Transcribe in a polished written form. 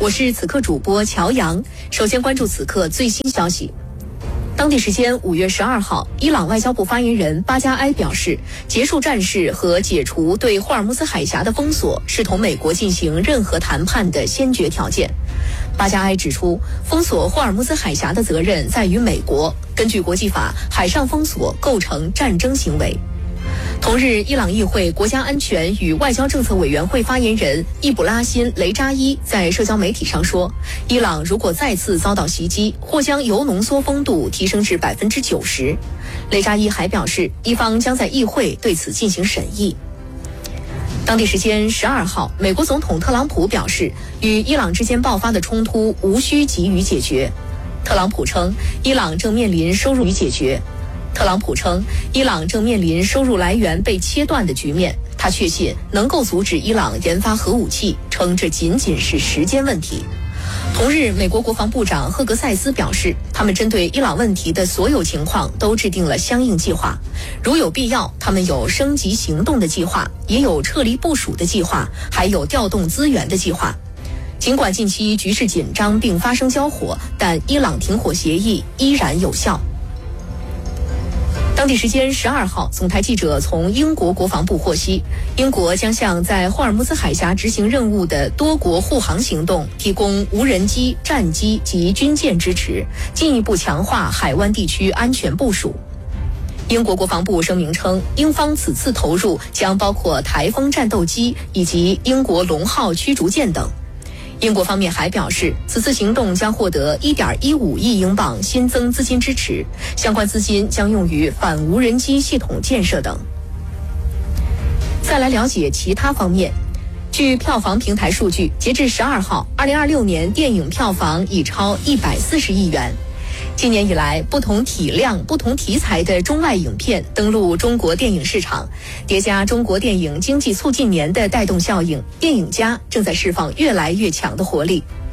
我是此刻主播乔阳。首先关注此刻最新消息。当地时间5月12号，伊朗外交部发言人巴加埃表示，结束战事和解除对霍尔木兹海峡的封锁是同美国进行任何谈判的先决条件。巴加埃指出，封锁霍尔木兹海峡的责任在于美国，根据国际法，海上封锁构成战争行为。同日，伊朗议会国家安全与外交政策委员会发言人易卜拉欣·雷扎伊在社交媒体上说，伊朗如果再次遭到袭击，或将铀浓缩丰度提升至90%。雷扎伊还表示，伊方将在议会对此进行审议。当地时间12号，美国总统特朗普表示，与伊朗之间爆发的冲突无需急于解决。特朗普称，伊朗正面临收入来源被切断的局面，他确信能够阻止伊朗研发核武器，称这仅仅是时间问题。同日，美国国防部长赫格塞斯表示，他们针对伊朗问题的所有情况都制定了相应计划，如有必要，他们有升级行动的计划，也有撤离部署的计划，还有调动资源的计划。尽管近期局势紧张并发生交火，但伊朗停火协议依然有效。当地时间12号，总台记者从英国国防部获悉，英国将向在霍尔木兹海峡执行任务的多国护航行动提供无人机、战机及军舰支持，进一步强化海湾地区安全部署。英国国防部声明称，英方此次投入将包括台风战斗机以及英国龙号驱逐舰等。英国方面还表示，此次行动将获得1.15亿英镑新增资金支持，相关资金将用于反无人机系统建设等。再来了解其他方面。据票房平台数据，截至12号，2026年电影票房已超140亿元。今年以来，不同体量、不同题材的中外影片登陆中国电影市场，叠加中国电影经济促进年的带动效应，电影家正在释放越来越强的活力。